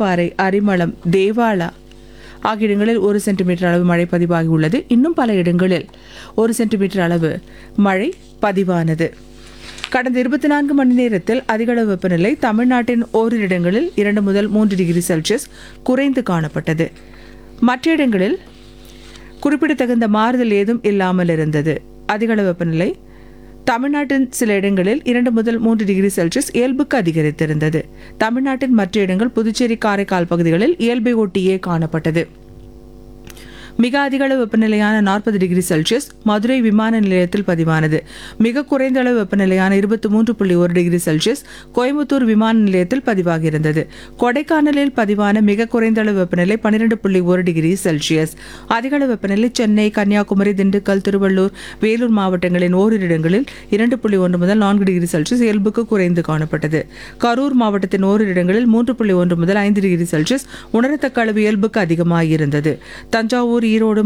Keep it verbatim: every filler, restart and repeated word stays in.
வால்பாறை, அரிமளம், தேவாலா ஆகிய இடங்களில் ஒரு சென்டிமீட்டர் அளவு மழை பதிவாகியுள்ளது. இன்னும் பல இடங்களில் ஒரு சென்டிமீட்டர் அளவு மழை பதிவானது. கடந்த இருபத்தி நான்கு மணி நேரத்தில் அதிகளவு வெப்பநிலை தமிழ்நாட்டின் ஓரிரு இடங்களில் இரண்டு முதல் மூன்று டிகிரி செல்சியஸ் குறைந்து காணப்பட்டது. மற்ற இடங்களில் குறிப்பிடத்தகுந்த மாறுதல் ஏதும் இல்லாமல் இருந்தது. அதிகளவு வெப்பநிலை தமிழ்நாட்டின் சில இடங்களில் இரண்டு முதல் மூன்று டிகிரி செல்சியஸ் இயல்புக்கு அதிகரித்திருந்தது. தமிழ்நாட்டின் மற்ற இடங்கள் புதுச்சேரி, காரைக்கால் பகுதிகளில் இயல்பை ஒட்டியே காணப்பட்டது. மிக அதிகளவு வெப்பநிலையான நாற்பது டிகிரி செல்சியஸ் மதுரை விமான நிலையத்தில் பதிவானது. மிக குறைந்த அளவு வெப்பநிலையான இருபத்தி மூன்று புள்ளி ஒரு டிகிரி செல்சியஸ் கோயம்புத்தூர் விமான நிலையத்தில் பதிவாகியிருந்தது. கொடைக்கானலில் பதிவான மிக குறைந்த அளவு வெப்பநிலை பன்னிரண்டு புள்ளி ஒரு டிகிரி செல்சியஸ். அதிகளவு வெப்பநிலை சென்னை, கன்னியாகுமரி, திண்டுக்கல், திருவள்ளூர், வேலூர் மாவட்டங்களின் ஓரிரு இடங்களில் இரண்டு புள்ளி ஒன்று முதல் நான்கு டிகிரி செல்சியஸ் இயல்புக்கு குறைந்து காணப்பட்டது. கரூர் மாவட்டத்தின் ஓரிரு இடங்களில் மூன்று புள்ளி ஒன்று முதல் ஐந்து டிகிரி செல்சியஸ் உணரத்தக்க அளவு இயல்புக்கு அதிகமாக இருந்தது. தஞ்சாவூர், ஈரோடு